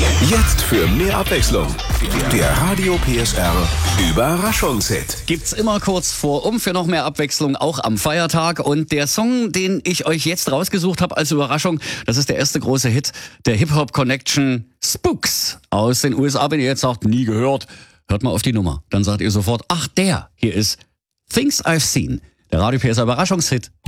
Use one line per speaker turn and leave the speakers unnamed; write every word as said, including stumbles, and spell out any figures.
Jetzt für mehr Abwechslung. Der Radio P S R Überraschungshit.
Gibt's immer kurz vor um für noch mehr Abwechslung, auch am Feiertag. Und der Song, den ich euch jetzt rausgesucht habe als Überraschung, das ist der erste große Hit der Hip-Hop-Connection Spooks aus den U S A. Wenn ihr jetzt sagt, nie gehört, hört mal auf die Nummer. Dann sagt ihr sofort, ach der, hier ist Things I've Seen, der Radio P S R Überraschungshit